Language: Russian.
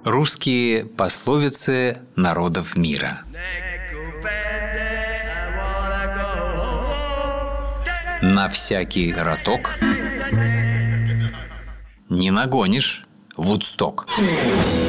Русские пословицы народов мира. На всякий роток не нагонишь Вудсток.